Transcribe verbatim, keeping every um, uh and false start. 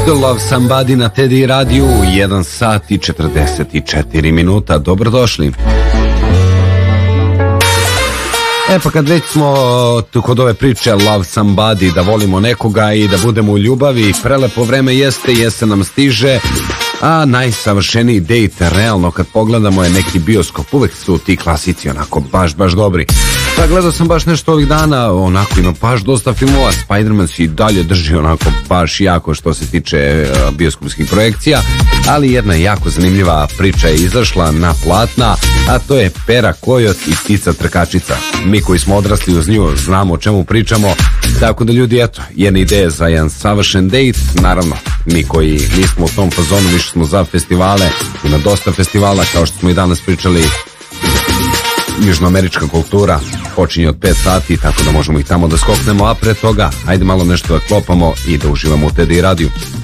Love Somebody na Teddy radiju, jedan sat i četrdeset četiri minuta. Dobrodošli. E pa kad već smo tu kod ove priče Love Somebody, da volimo nekoga i da budemo u ljubavi, prelepo vreme jeste, jesen nam stiže, a najsavršeniji dejt realno kad pogledamo je neki bioskop. Uvek su ti klasici onako baš baš dobri. Da, gledao sam baš nešto ovih dana, onako ima baš dosta filmova. Spider-Man se i dalje drži onako baš jako što se tiče uh, bioskopskih projekcija, ali jedna jako zanimljiva priča je izašla na platna, a to je Pera Kojot i Ptica Trkačica. Mi koji smo odrasli uz nju znamo o čemu pričamo, tako da ljudi, eto, jedna ideja za jedan savršen dejt. Naravno, mi koji nismo u tom fazonu, više smo za festivale, ima dosta festivala, kao što smo i danas pričali. Južnoamerička kultura počinje od pet sati, tako da možemo i tamo da skoknemo, a pre toga ajde malo nešto da klopamo i da uživamo u Teddy radiju.